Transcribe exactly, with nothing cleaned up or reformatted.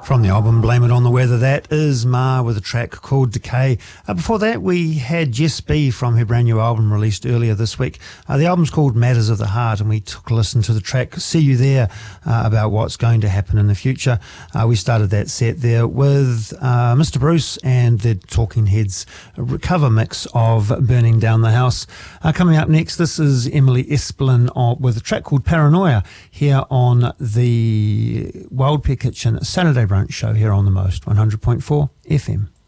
From the album Blame It On The Weather, that is Ma with a track called Decay. Uh, before that, we had Jess B from her brand new album released earlier this week. Uh, the album's called Matters of the Heart, and we took a listen to the track See You There, uh, about what's going to happen in the future. Uh, we started that set there with uh, Mister Bruce and the Talking Heads cover mix of Burning Down the House. Uh, coming up next, this is Emily Esplin uh, with a track called Paranoia here on the Wild Pear Kitchen Saturday brunch show here on the Most one hundred point four F M.